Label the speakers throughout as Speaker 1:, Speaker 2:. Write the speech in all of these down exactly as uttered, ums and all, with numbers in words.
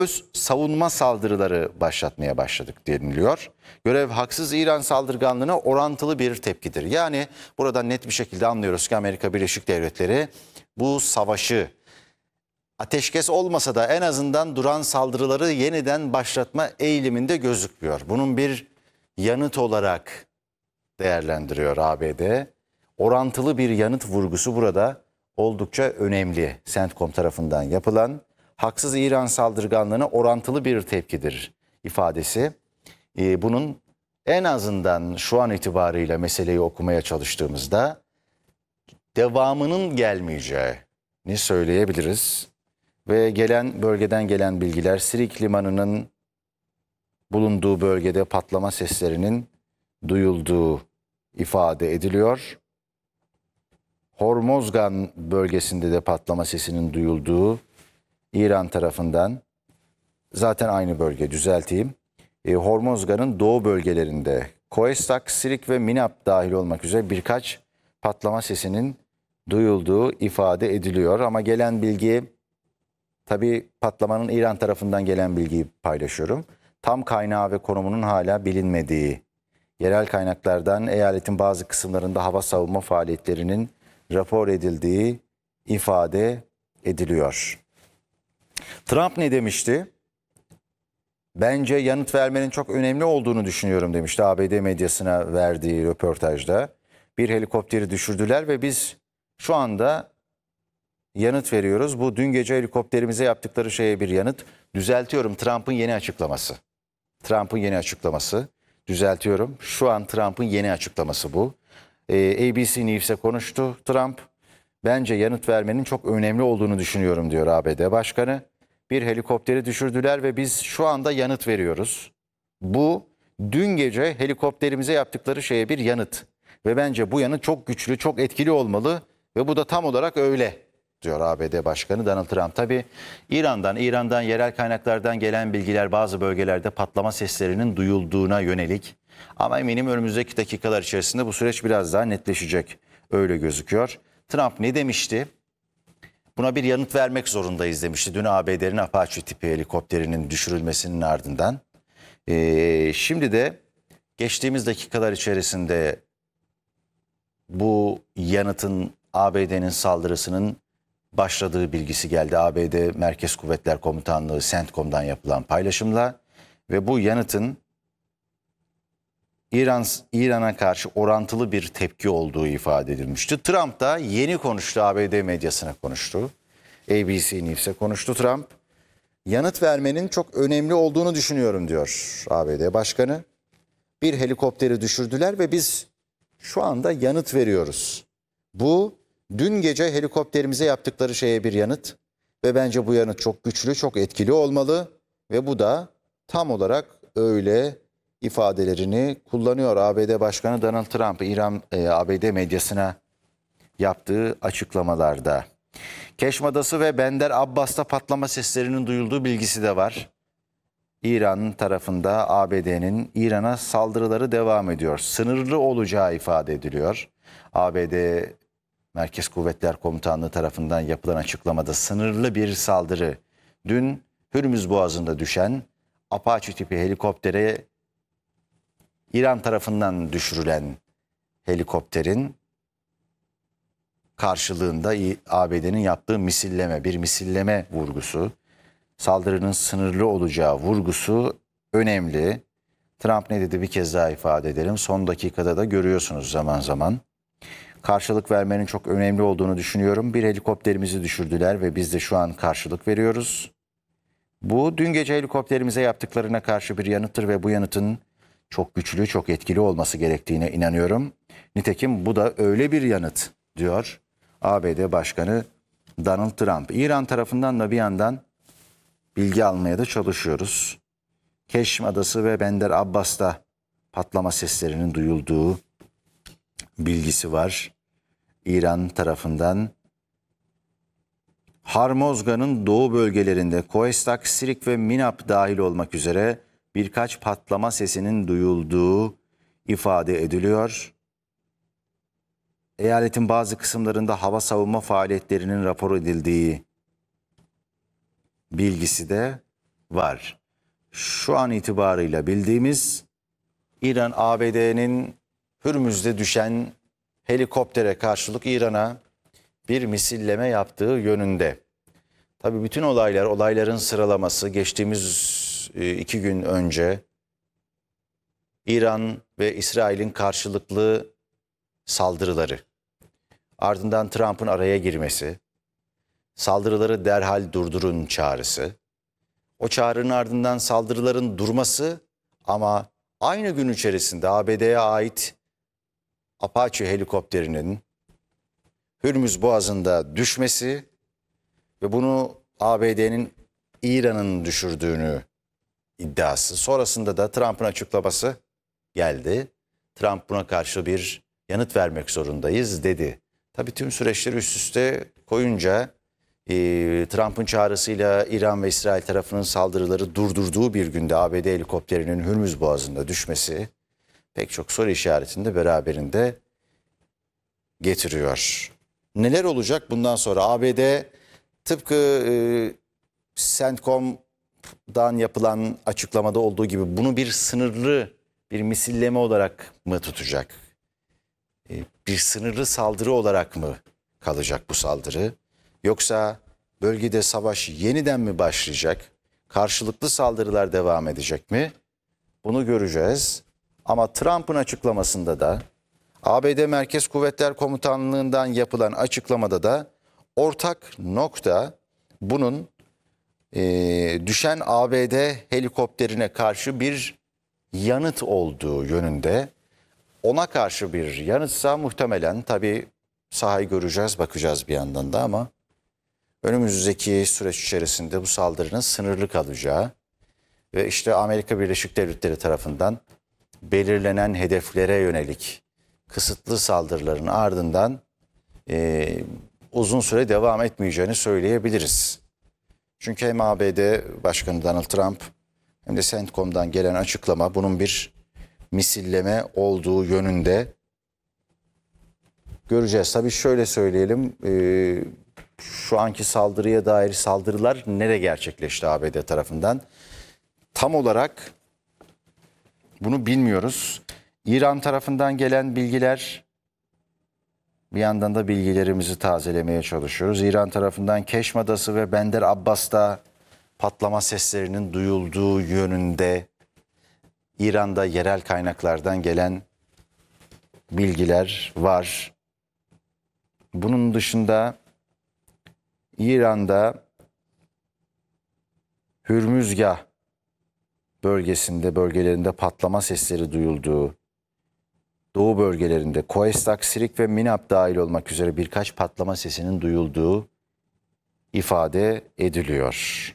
Speaker 1: öz savunma saldırıları başlatmaya başladık deniliyor. Görev haksız İran saldırganlığına orantılı bir tepkidir. Yani burada net bir şekilde anlıyoruz ki Amerika Birleşik Devletleri bu savaşı ateşkes olmasa da en azından duran saldırıları yeniden başlatma eğiliminde gözükmüyor. Bunun bir yanıt olarak değerlendiriyor A B D. Orantılı bir yanıt vurgusu burada oldukça önemli. CENTCOM tarafından yapılan haksız İran saldırganlığına orantılı bir tepkidir ifadesi. Ee, bunun en azından şu an itibarıyla meseleyi okumaya çalıştığımızda devamının gelmeyeceğini söyleyebiliriz. Ve gelen bölgeden gelen bilgiler Sirik Limanı'nın bulunduğu bölgede patlama seslerinin duyulduğu ifade ediliyor. Hormozgan bölgesinde de patlama sesinin duyulduğu İran tarafından, zaten aynı bölge, düzelteyim. E, Hormozgan'ın doğu bölgelerinde Koestak, Sirik ve Minap dahil olmak üzere birkaç patlama sesinin duyulduğu ifade ediliyor. Ama gelen bilgi, tabii patlamanın İran tarafından gelen bilgiyi paylaşıyorum. Tam kaynağı ve konumunun hala bilinmediği, yerel kaynaklardan eyaletin bazı kısımlarında hava savunma faaliyetlerinin rapor edildiği ifade ediliyor. Trump ne demişti? Bence yanıt vermenin çok önemli olduğunu düşünüyorum demişti A B D medyasına verdiği röportajda. Bir helikopteri düşürdüler ve biz şu anda yanıt veriyoruz. Bu dün gece helikopterimize yaptıkları şeye bir yanıt. Düzeltiyorum, Trump'ın yeni açıklaması. Trump'ın yeni açıklaması. Düzeltiyorum. Şu an Trump'ın yeni açıklaması bu. Ee, A B C News'e konuştu Trump. Bence yanıt vermenin çok önemli olduğunu düşünüyorum diyor A B D Başkanı. Bir helikopteri düşürdüler ve biz şu anda yanıt veriyoruz. Bu dün gece helikopterimize yaptıkları şeye bir yanıt. Ve bence bu yanıt çok güçlü, çok etkili olmalı ve bu da tam olarak öyle diyor A B D Başkanı Donald Trump. Tabii İran'dan, İran'dan yerel kaynaklardan gelen bilgiler bazı bölgelerde patlama seslerinin duyulduğuna yönelik. Ama eminim önümüzdeki dakikalar içerisinde bu süreç biraz daha netleşecek. Öyle gözüküyor. Trump ne demişti? Buna bir yanıt vermek zorundayız demişti. Dün A B D'nin Apache tipi helikopterinin düşürülmesinin ardından. Ee, şimdi de geçtiğimiz dakikalar içerisinde bu yanıtın A B D'nin saldırısının başladığı bilgisi geldi. A B D Merkez Kuvvetler Komutanlığı CENTCOM'dan yapılan paylaşımla ve bu yanıtın İran İran'a karşı orantılı bir tepki olduğu ifade edilmişti. Trump da yeni konuştu, A B D medyasına konuştu. A B C News'e konuştu Trump. Yanıt vermenin çok önemli olduğunu düşünüyorum diyor A B D Başkanı. Bir helikopteri düşürdüler ve biz şu anda yanıt veriyoruz. Bu dün gece helikopterimize yaptıkları şeye bir yanıt ve bence bu yanıt çok güçlü, çok etkili olmalı ve bu da tam olarak öyle ifadelerini kullanıyor A B D Başkanı Donald Trump, İran e, A B D medyasına yaptığı açıklamalarda. Keşm Adası ve Bender Abbas'ta patlama seslerinin duyulduğu bilgisi de var. İran tarafında A B D'nin İran'a saldırıları devam ediyor. Sınırlı olacağı ifade ediliyor. A B D Merkez Kuvvetler Komutanlığı tarafından yapılan açıklamada sınırlı bir saldırı. Dün Hürmüz Boğazı'nda düşen Apache tipi helikoptere, İran tarafından düşürülen helikopterin karşılığında A B D'nin yaptığı misilleme, bir misilleme vurgusu, saldırının sınırlı olacağı vurgusu önemli. Trump ne dedi bir kez daha ifade edelim. Son dakikada da görüyorsunuz zaman zaman. Karşılık vermenin çok önemli olduğunu düşünüyorum. Bir helikopterimizi düşürdüler ve biz de şu an karşılık veriyoruz. Bu dün gece helikopterimize yaptıklarına karşı bir yanıttır ve bu yanıtın çok güçlü, çok etkili olması gerektiğine inanıyorum. Nitekim bu da öyle bir yanıt diyor A B D Başkanı Donald Trump. İran tarafından da bir yandan bilgi almaya da çalışıyoruz. Keşm Adası ve Bender Abbas'ta patlama seslerinin duyulduğu bilgisi var İran tarafından. Hormozgan'ın doğu bölgelerinde Koestak, Sirik ve Minap dahil olmak üzere birkaç patlama sesinin duyulduğu ifade ediliyor. Eyaletin bazı kısımlarında hava savunma faaliyetlerinin rapor edildiği bilgisi de var. Şu an itibarıyla bildiğimiz İran, A B D'nin Hürmüz'de düşen helikoptere karşılık İran'a bir misilleme yaptığı yönünde. Tabii bütün olaylar, olayların sıralaması geçtiğimiz e, iki gün önce İran ve İsrail'in karşılıklı saldırıları, ardından Trump'ın araya girmesi, saldırıları derhal durdurun çağrısı, o çağrının ardından saldırıların durması ama aynı gün içerisinde A B D'ye ait Apache helikopterinin Hürmüz Boğazı'nda düşmesi ve bunu A B D'nin İran'ın düşürdüğünü iddiası. Sonrasında da Trump'ın açıklaması geldi. Trump buna karşı bir yanıt vermek zorundayız dedi. Tabii tüm süreçleri üst üste koyunca e, Trump'ın çağrısıyla İran ve İsrail tarafının saldırıları durdurduğu bir günde A B D helikopterinin Hürmüz Boğazı'nda düşmesi pek çok soru işaretini de beraberinde getiriyor. Neler olacak bundan sonra? A B D tıpkı e, CENTCOM'dan yapılan açıklamada olduğu gibi bunu bir sınırlı bir misilleme olarak mı tutacak? E, bir sınırlı saldırı olarak mı kalacak bu saldırı? Yoksa bölgede savaş yeniden mi başlayacak? Karşılıklı saldırılar devam edecek mi? Bunu göreceğiz. Ama Trump'ın açıklamasında da A B D Merkez Kuvvetler Komutanlığı'ndan yapılan açıklamada da ortak nokta bunun e, düşen A B D helikopterine karşı bir yanıt olduğu yönünde. Ona karşı bir yanıtsa muhtemelen tabii sahayı göreceğiz, bakacağız bir yandan da ama önümüzdeki süreç içerisinde bu saldırının sınırlı kalacağı ve işte Amerika Birleşik Devletleri tarafından belirlenen hedeflere yönelik kısıtlı saldırıların ardından e, uzun süre devam etmeyeceğini söyleyebiliriz. Çünkü hem A B D Başkanı Donald Trump hem de CENTCOM'dan gelen açıklama bunun bir misilleme olduğu yönünde. Göreceğiz. Tabii şöyle söyleyelim, e, şu anki saldırıya dair saldırılar nereye gerçekleşti A B D tarafından? Tam olarak bunu bilmiyoruz. İran tarafından gelen bilgiler, bir yandan da bilgilerimizi tazelemeye çalışıyoruz. İran tarafından Keşm Adası ve Bender Abbas'ta patlama seslerinin duyulduğu yönünde, İran'da yerel kaynaklardan gelen bilgiler var. Bunun dışında İran'da Hürmüzgah bölgesinde, bölgelerinde patlama sesleri duyulduğu, doğu bölgelerinde Koestak, Sirik ve Minab dahil olmak üzere birkaç patlama sesinin duyulduğu ifade ediliyor.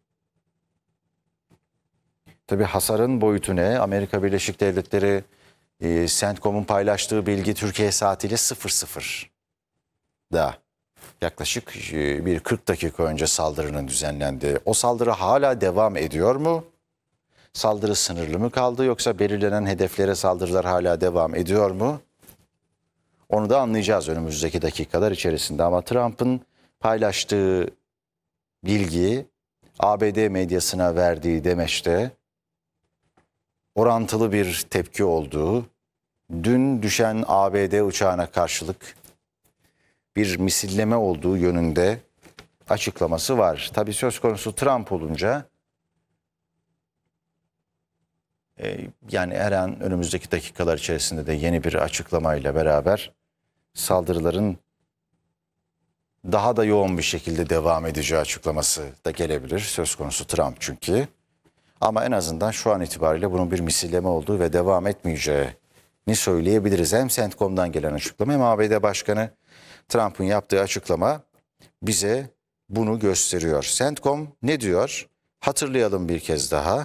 Speaker 1: Tabii hasarın boyutu ne? Amerika Birleşik Devletleri e, CENTCOM'un paylaştığı bilgi Türkiye saatiyle sıfır sıfırda yaklaşık e, bir kırk dakika önce saldırının düzenlendiği. O saldırı hala devam ediyor mu? Saldırı sınırlı mı kaldı yoksa belirlenen hedeflere saldırılar hala devam ediyor mu? Onu da anlayacağız önümüzdeki dakikalar içerisinde. Ama Trump'ın paylaştığı bilgi A B D medyasına verdiği demeçte orantılı bir tepki olduğu, dün düşen A B D uçağına karşılık bir misilleme olduğu yönünde açıklaması var. Tabii söz konusu Trump olunca yani her an önümüzdeki dakikalar içerisinde de yeni bir açıklamayla beraber saldırıların daha da yoğun bir şekilde devam edeceği açıklaması da gelebilir. Söz konusu Trump çünkü. Ama en azından şu an itibariyle bunun bir misilleme olduğu ve devam etmeyeceğini söyleyebiliriz. Hem CENTCOM'dan gelen açıklama hem A B D Başkanı Trump'ın yaptığı açıklama bize bunu gösteriyor. CENTCOM ne diyor? Hatırlayalım bir kez daha.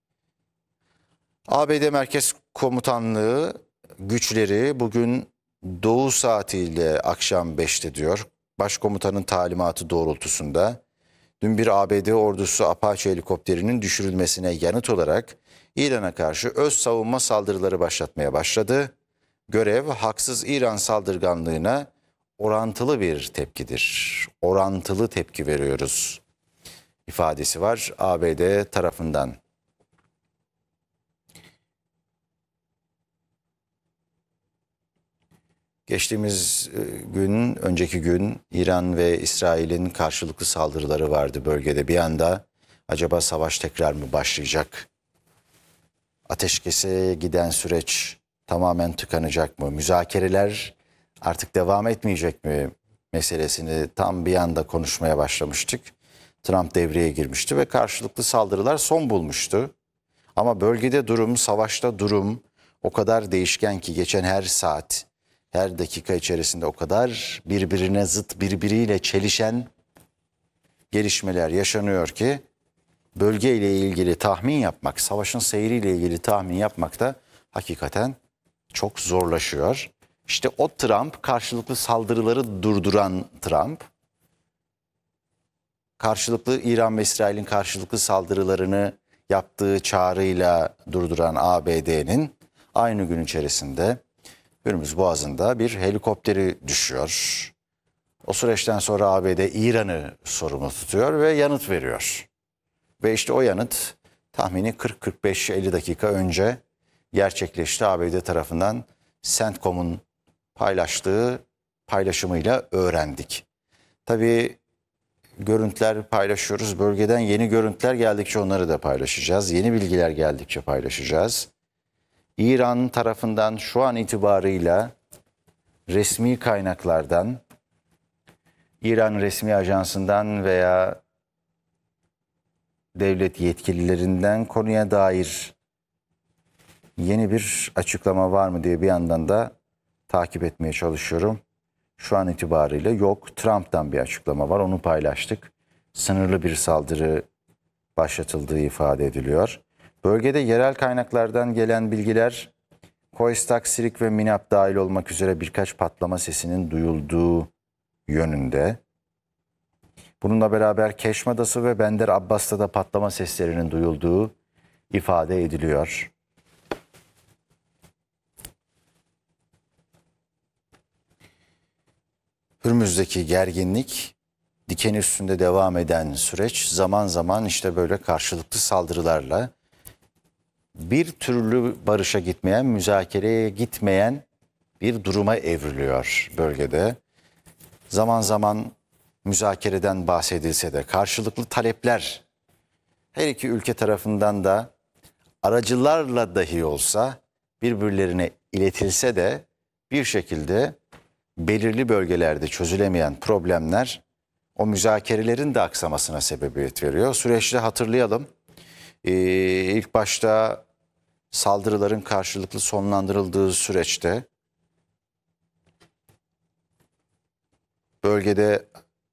Speaker 1: A B D Merkez Komutanlığı güçleri bugün doğu saatiyle akşam beşte diyor. Başkomutanın talimatı doğrultusunda dün bir A B D ordusu Apache helikopterinin düşürülmesine yanıt olarak İran'a karşı öz savunma saldırıları başlatmaya başladı. Görev haksız İran saldırganlığına orantılı bir tepkidir. Orantılı tepki veriyoruz. ifadesi var A B D tarafından. Geçtiğimiz gün, önceki gün İran ve İsrail'in karşılıklı saldırıları vardı bölgede. Bir anda acaba savaş tekrar mı başlayacak? Ateşkese giden süreç tamamen tıkanacak mı? Müzakereler artık devam etmeyecek mi meselesini tam bir anda konuşmaya başlamıştık. Trump devreye girmişti ve karşılıklı saldırılar son bulmuştu. Ama bölgede durum, savaşta durum o kadar değişken ki geçen her saat, her dakika içerisinde o kadar birbirine zıt, birbiriyle çelişen gelişmeler yaşanıyor ki bölgeyle ilgili tahmin yapmak, savaşın seyriyle ilgili tahmin yapmak da hakikaten çok zorlaşıyor. İşte o Trump, karşılıklı saldırıları durduran Trump, karşılıklı İran ve İsrail'in karşılıklı saldırılarını yaptığı çağrıyla durduran A B D'nin aynı gün içerisinde Hürmüz Boğazı'nda bir helikopteri düşüyor. O süreçten sonra A B D İran'ı sorumlu tutuyor ve yanıt veriyor. Ve işte o yanıt tahmini kırk kırk beş elli dakika önce gerçekleşti. A B D tarafından CENTCOM'un paylaştığı paylaşımıyla öğrendik. Tabii görüntüler paylaşıyoruz. Bölgeden yeni görüntüler geldikçe onları da paylaşacağız. Yeni bilgiler geldikçe paylaşacağız. İran tarafından şu an itibarıyla resmi kaynaklardan, İran resmi ajansından veya devlet yetkililerinden konuya dair yeni bir açıklama var mı diye bir yandan da takip etmeye çalışıyorum. Şu an itibariyle yok. Trump'tan bir açıklama var, onu paylaştık. Sınırlı bir saldırı başlatıldığı ifade ediliyor. Bölgede yerel kaynaklardan gelen bilgiler, Koystak, Sirik ve Minap dahil olmak üzere birkaç patlama sesinin duyulduğu yönünde. Bununla beraber Keşm Adası ve Bender Abbas'ta da patlama seslerinin duyulduğu ifade ediliyor. Hürmüz'deki gerginlik, diken üstünde devam eden süreç zaman zaman işte böyle karşılıklı saldırılarla bir türlü barışa gitmeyen, müzakereye gitmeyen bir duruma evriliyor bölgede. Zaman zaman müzakereden bahsedilse de karşılıklı talepler her iki ülke tarafından da aracılarla dahi olsa birbirlerine iletilse de bir şekilde belirli bölgelerde çözülemeyen problemler o müzakerelerin de aksamasına sebebiyet veriyor. Süreçte hatırlayalım, ee, ilk başta saldırıların karşılıklı sonlandırıldığı süreçte bölgede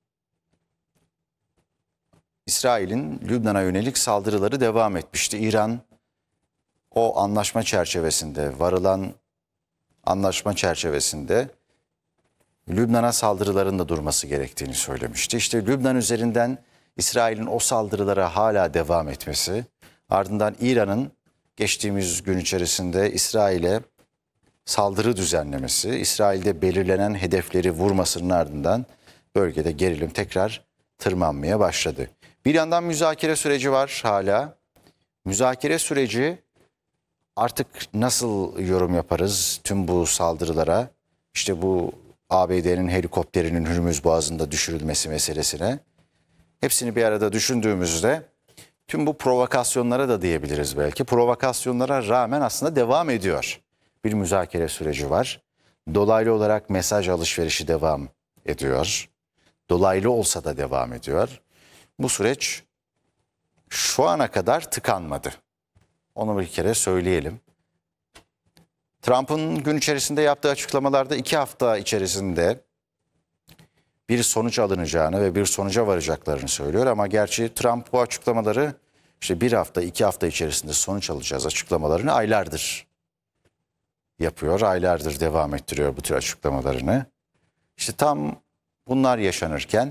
Speaker 1: İsrail'in Lübnan'a yönelik saldırıları devam etmişti. İran o anlaşma çerçevesinde, varılan anlaşma çerçevesinde Lübnan'a saldırıların da durması gerektiğini söylemişti. İşte Lübnan üzerinden İsrail'in o saldırılara hala devam etmesi, ardından İran'ın geçtiğimiz gün içerisinde İsrail'e saldırı düzenlemesi, İsrail'de belirlenen hedefleri vurmasının ardından bölgede gerilim tekrar tırmanmaya başladı. Bir yandan müzakere süreci var hala. Müzakere süreci artık nasıl yorum yaparız tüm bu saldırılara? İşte bu A B D'nin helikopterinin Hürmüz Boğazı'nda düşürülmesi meselesine. Hepsini bir arada düşündüğümüzde tüm bu provokasyonlara da diyebiliriz belki. Provokasyonlara rağmen aslında devam ediyor. Bir müzakere süreci var. Dolaylı olarak mesaj alışverişi devam ediyor. Dolaylı olsa da devam ediyor. Bu süreç şu ana kadar tıkanmadı. Onu bir kere söyleyelim. Trump'ın gün içerisinde yaptığı açıklamalarda iki hafta içerisinde bir sonuç alınacağını ve bir sonuca varacaklarını söylüyor. Ama gerçi Trump bu açıklamaları işte bir hafta, iki hafta içerisinde sonuç alacağız açıklamalarını aylardır yapıyor. Aylardır devam ettiriyor bu tür açıklamalarını. İşte tam bunlar yaşanırken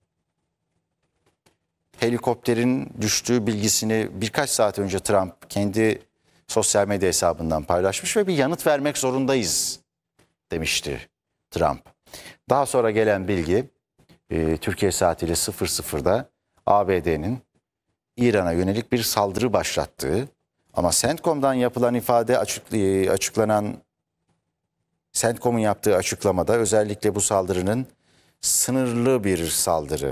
Speaker 1: helikopterin düştüğü bilgisini birkaç saat önce Trump kendi sosyal medya hesabından paylaşmış ve bir yanıt vermek zorundayız demişti Trump. Daha sonra gelen bilgi e, Türkiye saatiyle sıfır sıfırda A B D'nin İran'a yönelik bir saldırı başlattığı, ama CENTCOM'dan yapılan ifade açık, açıklanan CENTCOM'un yaptığı açıklamada özellikle bu saldırının sınırlı bir saldırı,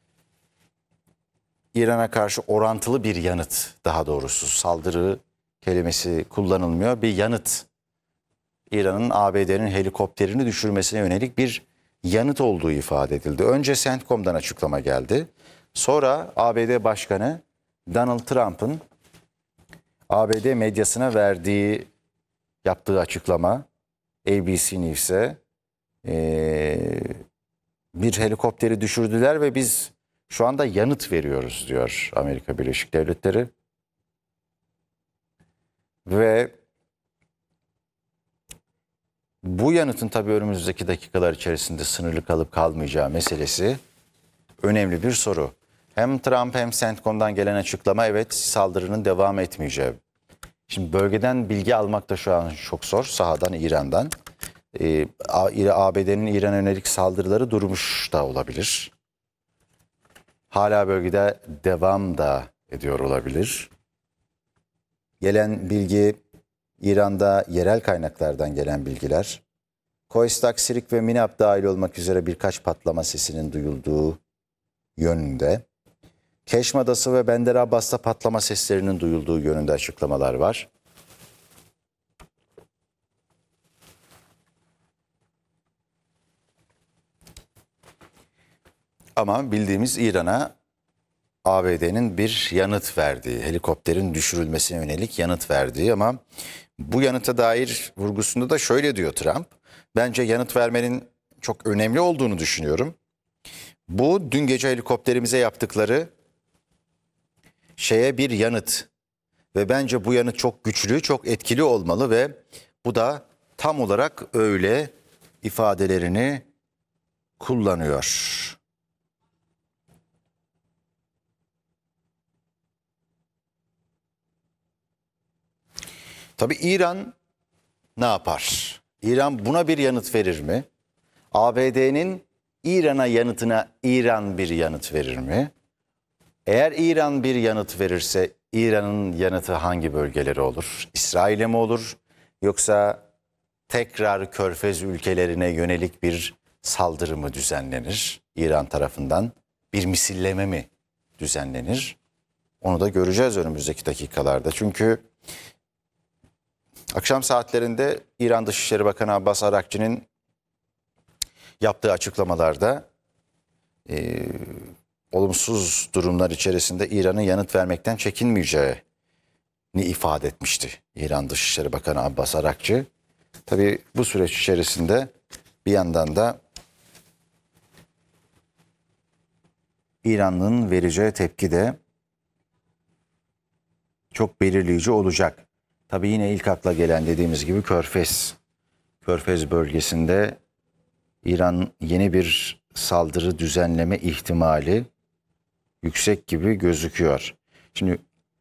Speaker 1: İran'a karşı orantılı bir yanıt, daha doğrusu saldırı kelimesi kullanılmıyor, bir yanıt, İran'ın A B D'nin helikopterini düşürmesine yönelik bir yanıt olduğu ifade edildi. Önce CENTCOM'dan açıklama geldi. Sonra A B D Başkanı Donald Trump'ın A B D medyasına verdiği, yaptığı açıklama, A B C News'e ee, bir helikopteri düşürdüler ve biz şu anda yanıt veriyoruz diyor Amerika Birleşik Devletleri. Ve bu yanıtın tabii önümüzdeki dakikalar içerisinde sınırlı kalıp kalmayacağı meselesi önemli bir soru. Hem Trump hem CENTCOM'dan gelen açıklama, evet, saldırının devam etmeyeceği. Şimdi bölgeden bilgi almak da şu an çok zor, sahadan, İran'dan. Ee, A B D'nin İran'a yönelik saldırıları durmuş da olabilir. Hala bölgede devam da ediyor olabilir. Gelen bilgi, İran'da yerel kaynaklardan gelen bilgiler, Koystak, Sirik ve Minab dahil olmak üzere birkaç patlama sesinin duyulduğu yönünde. Keşm Adası ve Bender Abbas'ta patlama seslerinin duyulduğu yönünde açıklamalar var. Ama bildiğimiz İran'a A B D'nin bir yanıt verdiği, helikopterin düşürülmesine yönelik yanıt verdiği, ama bu yanıta dair vurgusunda da şöyle diyor Trump. Bence yanıt vermenin çok önemli olduğunu düşünüyorum. Bu dün gece helikopterimize yaptıkları şeye bir yanıt ve bence bu yanıt çok güçlü, çok etkili olmalı ve bu da tam olarak öyle ifadelerini kullanıyor. Tabii İran ne yapar? İran buna bir yanıt verir mi? A B D'nin İran'a yanıtına İran bir yanıt verir mi? Eğer İran bir yanıt verirse İran'ın yanıtı hangi bölgeleri olur? İsrail'e mi olur? Yoksa tekrar Körfez ülkelerine yönelik bir saldırı mı düzenlenir? İran tarafından bir misilleme mi düzenlenir? Onu da göreceğiz önümüzdeki dakikalarda. Çünkü akşam saatlerinde İran Dışişleri Bakanı Abbas Arakçı'nın yaptığı açıklamalarda e, olumsuz durumlar içerisinde İran'ın yanıt vermekten çekinmeyeceğini ifade etmişti İran Dışişleri Bakanı Abbas Arakçı. Tabii bu süreç içerisinde bir yandan da İran'ın vereceği tepki de çok belirleyici olacak. Tabii yine ilk akla gelen, dediğimiz gibi, Körfez. Körfez bölgesinde İran yeni bir saldırı düzenleme ihtimali yüksek gibi gözüküyor. Şimdi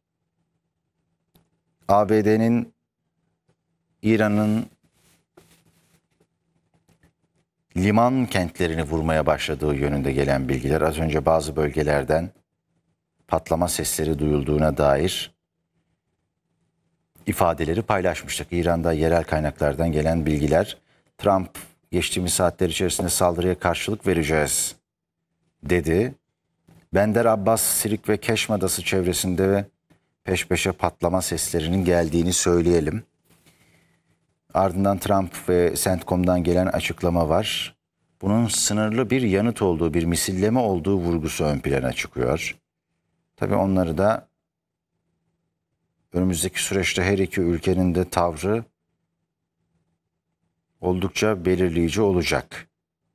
Speaker 1: A B D'nin İran'ın liman kentlerini vurmaya başladığı yönünde gelen bilgiler, az önce bazı bölgelerden patlama sesleri duyulduğuna dair ifadeleri paylaşmıştık. İran'da yerel kaynaklardan gelen bilgiler, Trump geçtiğimiz saatler içerisinde saldırıya karşılık vereceğiz dedi. Bender Abbas, Sirik ve Keşm Adası çevresinde ve peş peşe patlama seslerinin geldiğini söyleyelim. Ardından Trump ve CENTCOM'dan gelen açıklama var. Bunun sınırlı bir yanıt olduğu, bir misilleme olduğu vurgusu ön plana çıkıyor. Tabii onları da önümüzdeki süreçte her iki ülkenin de tavrı oldukça belirleyici olacak.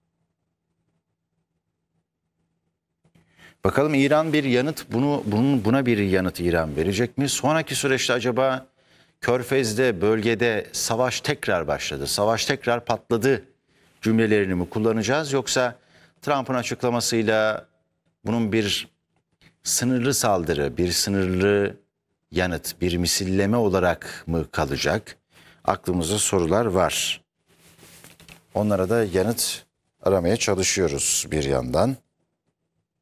Speaker 1: Bakalım İran bir yanıt, bunu bunun buna bir yanıt İran verecek mi? Sonraki süreçte acaba Körfez'de, bölgede savaş tekrar başladı, savaş tekrar patladı cümlelerini mi kullanacağız, yoksa Trump'ın açıklamasıyla bunun bir sınırlı saldırı, bir sınırlı yanıt, bir misilleme olarak mı kalacak? Aklımızda sorular var. Onlara da yanıt aramaya çalışıyoruz bir yandan.